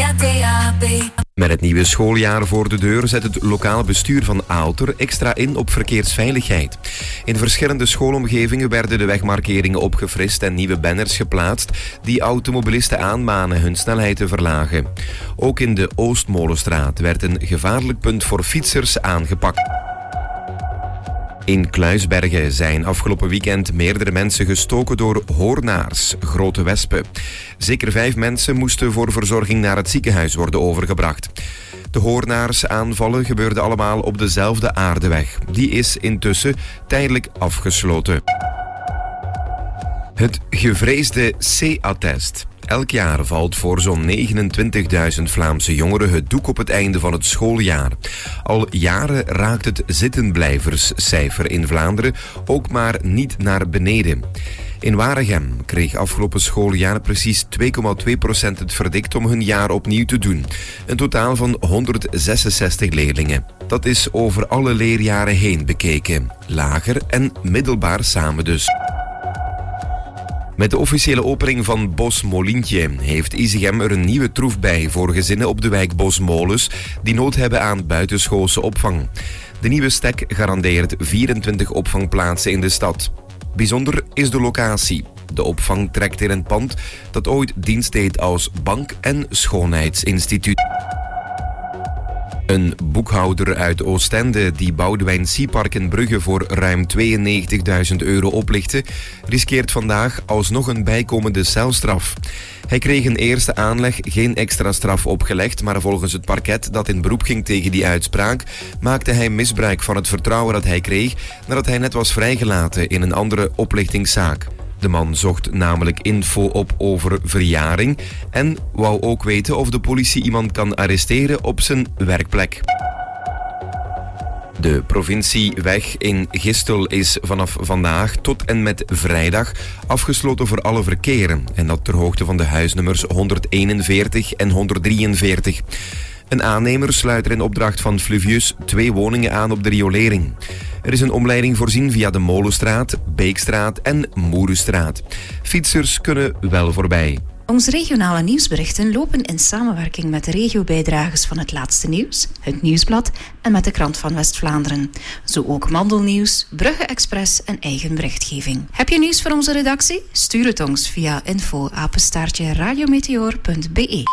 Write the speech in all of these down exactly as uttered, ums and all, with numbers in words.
via D A B. Met het nieuwe schooljaar voor de deur zet het lokaal bestuur van Aalter extra in op verkeersveiligheid. In verschillende schoolomgevingen werden de wegmarkeringen opgefrist en nieuwe banners geplaatst die automobilisten aanmanen hun snelheid te verlagen. Ook in de Oostmolenstraat werd een gevaarlijk punt voor fietsers aangepakt. In Kluisbergen zijn afgelopen weekend meerdere mensen gestoken door hoornaars, grote wespen. Zeker vijf mensen moesten voor verzorging naar het ziekenhuis worden overgebracht. De hoornaarsaanvallen gebeurden allemaal op dezelfde aardeweg. Die is intussen tijdelijk afgesloten. Het gevreesde C-attest. Elk jaar valt voor zo'n negenentwintigduizend Vlaamse jongeren het doek op het einde van het schooljaar. Al jaren raakt het zittenblijverscijfer in Vlaanderen ook maar niet naar beneden. In Waregem kreeg afgelopen schooljaar precies twee komma twee procent het verdikt om hun jaar opnieuw te doen. Een totaal van honderdzesenzestig leerlingen. Dat is over alle leerjaren heen bekeken. Lager en middelbaar samen dus. Met de officiële opening van Bos Molientje heeft Isegem er een nieuwe troef bij voor gezinnen op de wijk Bosmolens die nood hebben aan buitenschoolse opvang. De nieuwe stek garandeert vierentwintig opvangplaatsen in de stad. Bijzonder is de locatie. De opvang trekt in een pand dat ooit dienst deed als bank- en schoonheidsinstituut. Een boekhouder uit Oostende die Boudewijn Seapark in Brugge voor ruim tweeënnegentigduizend euro oplichtte, riskeert vandaag alsnog een bijkomende celstraf. Hij kreeg een eerste aanleg geen extra straf opgelegd, maar volgens het parket dat in beroep ging tegen die uitspraak, maakte hij misbruik van het vertrouwen dat hij kreeg nadat hij net was vrijgelaten in een andere oplichtingszaak. De man zocht namelijk info op over verjaring en wou ook weten of de politie iemand kan arresteren op zijn werkplek. De provincieweg in Gistel is vanaf vandaag tot en met vrijdag afgesloten voor alle verkeer. En dat ter hoogte van de huisnummers honderdeenenveertig en honderddrieënveertig. Een aannemer sluit er in opdracht van Fluvius twee woningen aan op de riolering. Er is een omleiding voorzien via de Molenstraat, Beekstraat en Moerenstraat. Fietsers kunnen wel voorbij. Onze regionale nieuwsberichten lopen in samenwerking met de regiobijdragers van het laatste nieuws, het Nieuwsblad en met de Krant van West-Vlaanderen. Zo ook Mandelnieuws, Brugge Express en eigen berichtgeving. Heb je nieuws voor onze redactie? Stuur het ons via info apenstaartje radiometeor punt b e.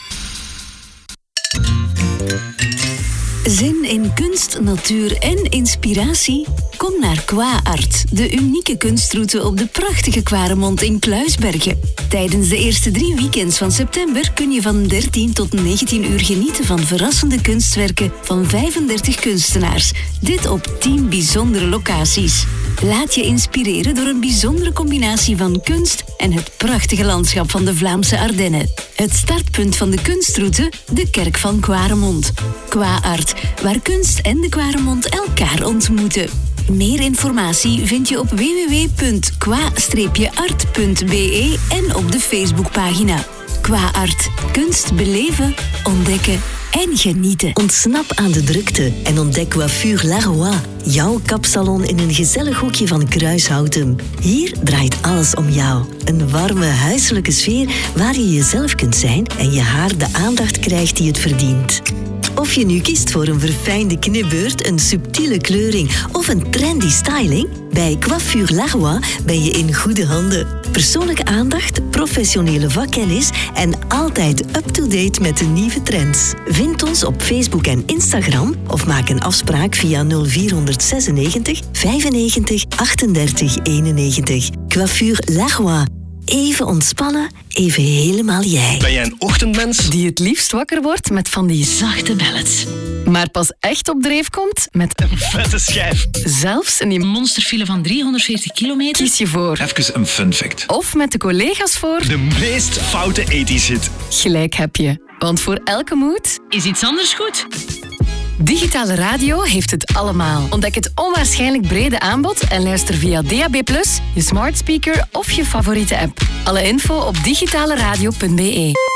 Zin in kunst, natuur en inspiratie? Kom naar Qua-Art, de unieke kunstroute op de prachtige Quaremont in Kluisbergen. Tijdens de eerste drie weekends van september kun je van dertien tot negentien uur genieten van verrassende kunstwerken van vijfendertig kunstenaars. Dit op tien bijzondere locaties. Laat je inspireren door een bijzondere combinatie van kunst en het prachtige landschap van de Vlaamse Ardennen. Het startpunt van de kunstroute, de kerk van Quaremont. Qua-Art, waar kunst en de Quaremont elkaar ontmoeten. Meer informatie vind je op w w w punt qua art punt b e en op de Facebookpagina. Qua-Art, kunst beleven, ontdekken en genieten. Ontsnap aan de drukte en ontdek Coiffure Laroy. Jouw kapsalon in een gezellig hoekje van Kruishouten. Hier draait alles om jou. Een warme, huiselijke sfeer waar je jezelf kunt zijn en je haar de aandacht krijgt die het verdient. Of je nu kiest voor een verfijnde knipbeurt, een subtiele kleuring of een trendy styling, bij Coiffure Laroy ben je in goede handen. Persoonlijke aandacht, professionele vakkennis en altijd up-to-date met de nieuwe trends. Vind ons op Facebook en Instagram of maak een afspraak via nul vier zesennegentig vijfennegentig achtendertig eenennegentig. Coiffure Laroy. Even ontspannen, even helemaal jij. Ben jij een ochtendmens? Die het liefst wakker wordt met van die zachte ballads. Maar pas echt op dreef komt met een vette schijf. Zelfs in die monsterfile van driehonderdveertig kilometer. Kies je voor. Even een fun fact. Of met de collega's voor. De meest foute ethisch hit. Gelijk heb je. Want voor elke mood is iets anders goed. Digitale radio heeft het allemaal. Ontdek het onwaarschijnlijk brede aanbod en luister via D A B plus, je smart speaker of je favoriete app. Alle info op digitale radio punt b e.